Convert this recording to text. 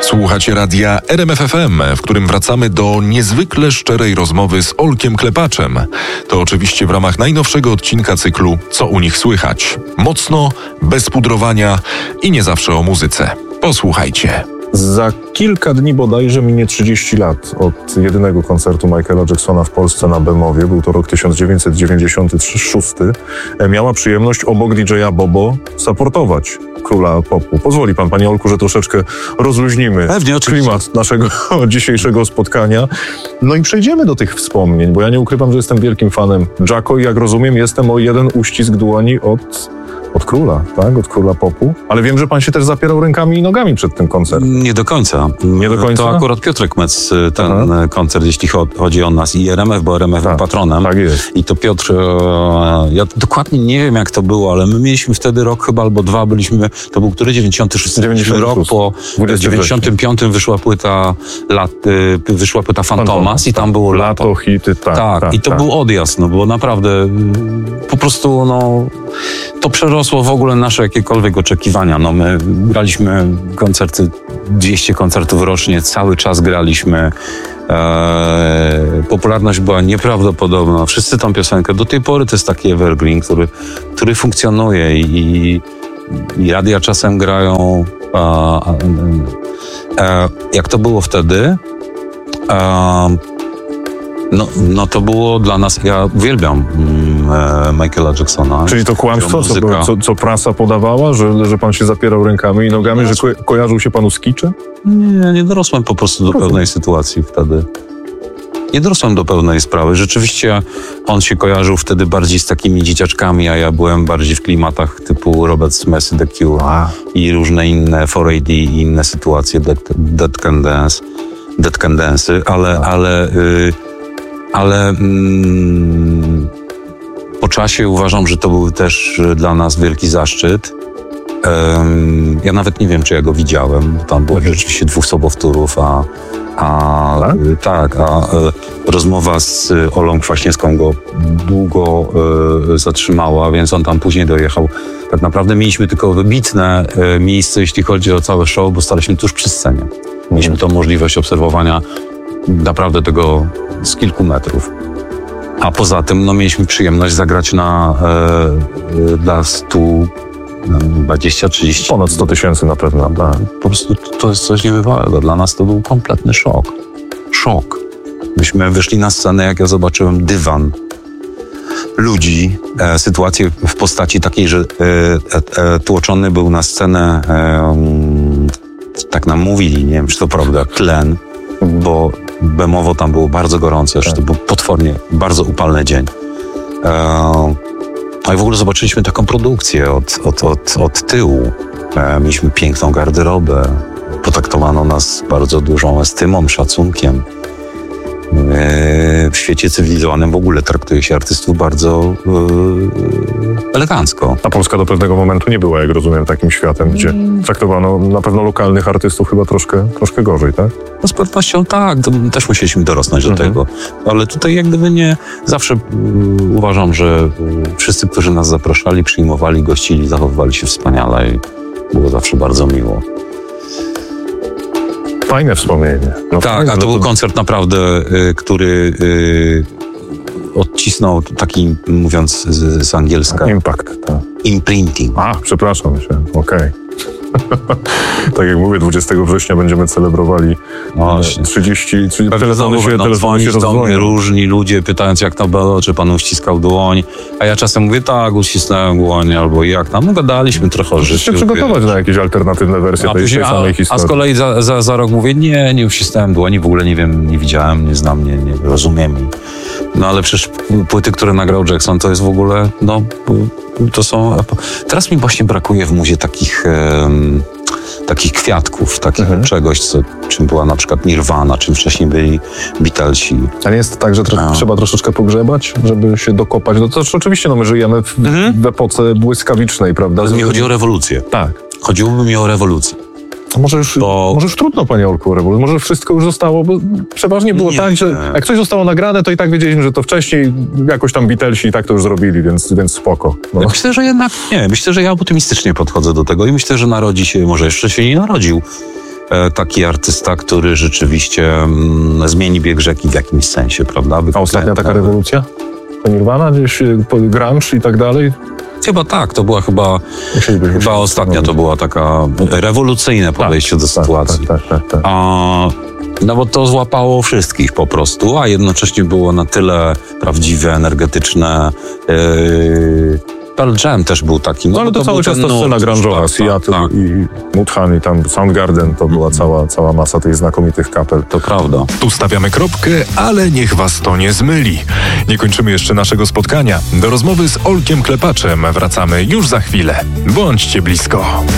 Słuchacie radia RMF FM, w którym wracamy do niezwykle szczerej rozmowy z Olkiem Klepaczem. To oczywiście w ramach najnowszego odcinka cyklu Co u nich słychać. Mocno, bez pudrowania i nie zawsze o muzyce. Posłuchajcie. Za kilka dni bodajże minie 30 lat od jedynego koncertu Michaela Jacksona w Polsce na Bemowie. Był to rok 1996. Miała przyjemność obok DJ-a Bobo supportować króla popu. Pozwoli pan, panie Olku, że troszeczkę rozluźnimy klimat naszego dzisiejszego spotkania. No i przejdziemy do tych wspomnień, bo ja nie ukrywam, że jestem wielkim fanem Jacko i jak rozumiem, jestem o jeden uścisk dłoni od króla, tak? Od króla popu. Ale wiem, że pan się też zapierał rękami i nogami przed tym koncertem. Nie do końca. Nie do końca? To akurat Piotrek Metz, ten koncert, jeśli chodzi o nas i RMF, bo RMF był patronem. Tak jest. I to Piotr, ja dokładnie nie wiem, jak to było, ale my mieliśmy wtedy rok chyba albo dwa, byliśmy, to był który? 96 rok, po 95 wyszła płyta Fantomas i tam było lato, hity, tak. I to był odjazd, no bo naprawdę po prostu, to przerosło w ogóle nasze jakiekolwiek oczekiwania. My graliśmy koncerty, 200 koncertów rocznie, cały czas graliśmy. Popularność była nieprawdopodobna. Wszyscy tą piosenkę, do tej pory to jest taki evergreen, który funkcjonuje i radia czasem grają. Jak to było wtedy? To było dla nas, ja uwielbiam Michaela Jacksona. Czyli to kłamstwo, co prasa podawała, że pan się zapierał rękami i nogami, że kojarzył się panu z kiczem? Nie dorosłem po prostu do pewnej sytuacji wtedy. Nie dorosłem do pewnej sprawy. Rzeczywiście on się kojarzył wtedy bardziej z takimi dzieciaczkami, a ja byłem bardziej w klimatach typu Robert Smith, The Cure i różne inne 4AD i inne sytuacje, Dead Can Dance, ale po czasie uważam, że to był też dla nas wielki zaszczyt. Ja nawet nie wiem, czy ja go widziałem. Tam było rzeczywiście 2 sobowtórów, a rozmowa z Olą Kwaśniewską go długo zatrzymała, więc on tam później dojechał. Tak naprawdę mieliśmy tylko wybitne miejsce, jeśli chodzi o całe show, bo staliśmy tuż przy scenie. Mieliśmy tą możliwość obserwowania naprawdę tego z kilku metrów. A poza tym mieliśmy przyjemność zagrać dla 120-30. Ponad 100 tysięcy na pewno. Tak. Po prostu to jest coś niebywałego. Dla nas to był kompletny szok. Szok. Myśmy wyszli na scenę, jak ja zobaczyłem dywan ludzi, sytuację w postaci takiej, że tłoczony był na scenę, tak nam mówili, nie wiem, czy to prawda, tlen, bo Bemowo tam było bardzo gorące, to był potwornie bardzo upalny dzień. I w ogóle zobaczyliśmy taką produkcję od tyłu. Mieliśmy piękną garderobę. Potraktowano nas bardzo dużą estymą, szacunkiem. W świecie cywilizowanym w ogóle traktuje się artystów bardzo elegancko. A Polska do pewnego momentu nie była, jak rozumiem, takim światem, gdzie traktowano na pewno lokalnych artystów chyba troszkę gorzej, tak? No z pewnością tak, też musieliśmy dorosnąć do tego. Ale tutaj jak gdyby nie, zawsze uważam, że wszyscy, którzy nas zapraszali, przyjmowali, gościli, zachowywali się wspaniale i było zawsze bardzo miło. Fajne wspomnienie. Tak, a to był koncert naprawdę, który odcisnął taki, mówiąc z angielska... Impact, tak. Imprinting. Przepraszam się, okej. Tak jak mówię, 20 września będziemy celebrowali 30 telefony się rozdzwonią. Różni ludzie pytając, jak to było, czy pan uściskał dłoń, a ja czasem mówię, tak, uścisnąłem dłoń, albo jak tam, gadaliśmy trochę o życiu. Musicie przygotować na jakieś alternatywne wersje tej samej historii. A z kolei za rok mówię, nie uścisnąłem dłoni, w ogóle nie wiem, nie widziałem, nie znam, nie rozumiem. Ale przecież płyty, które nagrał Jackson, to jest w ogóle, to są... Teraz mi właśnie brakuje w muzie takich kwiatków, czegoś, czym była na przykład Nirvana, czym wcześniej byli Beatlesi. A nie jest tak, że trzeba troszeczkę pogrzebać, żeby się dokopać? To oczywiście, my żyjemy w epoce błyskawicznej, prawda? Ale mi chodzi o rewolucję. Tak. Chodziłoby mi o rewolucję. Może już trudno, panie Olku, może wszystko już zostało, bo przeważnie było tak, że jak coś zostało nagrane, to i tak wiedzieliśmy, że to wcześniej jakoś tam Beatlesi i tak to już zrobili, więc spoko. Ja myślę, że jednak nie. Myślę, że ja optymistycznie podchodzę do tego i myślę, że narodzi się, może jeszcze się nie narodził, taki artysta, który rzeczywiście zmieni bieg rzeki w jakimś sensie, prawda? A ostatnia taka rewolucja? To Nirvana, gdzieś grunge i tak dalej? Chyba tak, to była chyba ostatnia, to była taka rewolucyjne podejście do sytuacji. Tak. No bo to złapało wszystkich po prostu, a jednocześnie było na tyle prawdziwe, energetyczne. Pearl Jam też był taki. No ale to cały czas ta scena grunge'owa, Seattle i Mudhoney i tam Soundgarden, to była cała masa tych znakomitych kapel. To prawda. Tu stawiamy kropkę, ale niech was to nie zmyli. Nie kończymy jeszcze naszego spotkania. Do rozmowy z Olkiem Klepaczem wracamy już za chwilę. Bądźcie blisko.